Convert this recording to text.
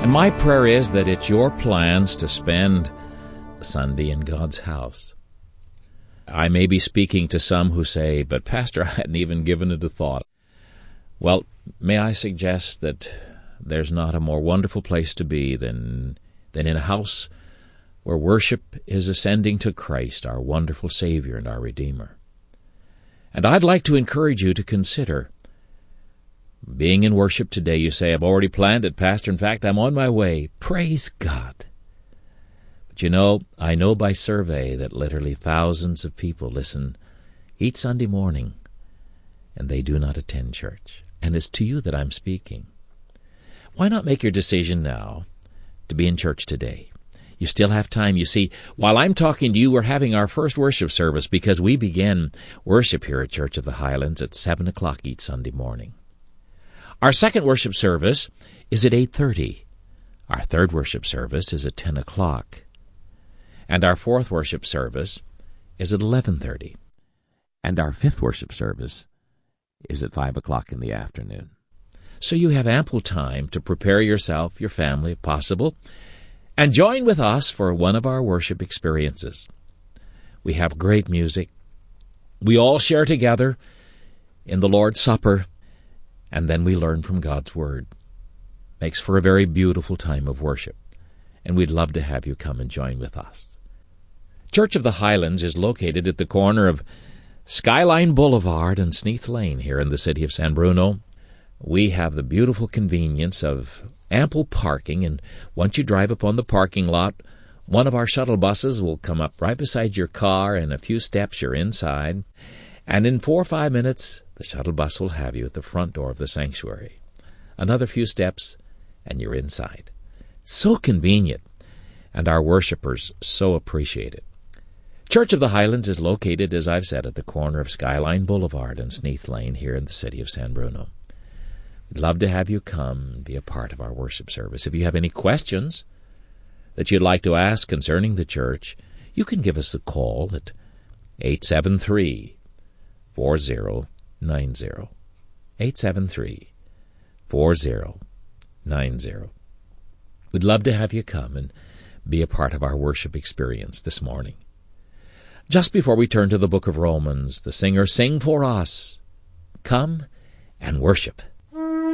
And my prayer is that it's your plans to spend Sunday in God's house. I may be speaking to some who say, but Pastor, I hadn't even given it a thought. Well, may I suggest that there's not a more wonderful place to be than in a house where worship is ascending to Christ, our wonderful Savior and our Redeemer. And I'd like to encourage you to consider being in worship today. You say, I've already planned it, Pastor. In fact, I'm on my way. Praise God. But you know, I know by survey that literally thousands of people listen each Sunday morning, and they do not attend church. And it's to you that I'm speaking. Why not make your decision now to be in church today? You still have time. You see, while I'm talking to you, we're having our first worship service because we begin worship here at Church of the Highlands at 7 o'clock each Sunday morning. Our second worship service is at 8:30. Our third worship service is at 10 o'clock. And our fourth worship service is at 11:30. And our fifth worship service is at 5 o'clock in the afternoon. So you have ample time to prepare yourself, your family, if possible, and join with us for one of our worship experiences. We have great music. We all share together in the Lord's Supper, and then we learn from God's Word. Makes for a very beautiful time of worship, and we'd love to have you come and join with us. Church of the Highlands is located at the corner of Skyline Boulevard and Sneath Lane here in the city of San Bruno. We have the beautiful convenience of ample parking, and once you drive upon the parking lot, one of our shuttle buses will come up right beside your car, and a few steps you're inside. And in 4 or 5 minutes, the shuttle bus will have you at the front door of the sanctuary. Another few steps, and you're inside. So convenient, and our worshipers so appreciate it. Church of the Highlands is located, as I've said, at the corner of Skyline Boulevard and Sneath Lane here in the city of San Bruno. We'd love to have you come and be a part of our worship service. If you have any questions that you'd like to ask concerning the church, you can give us a call at 873-4090. 873-4090. We'd love to have you come and be a part of our worship experience this morning. Just before we turn to the book of Romans, the singers sing for us, "Come and Worship."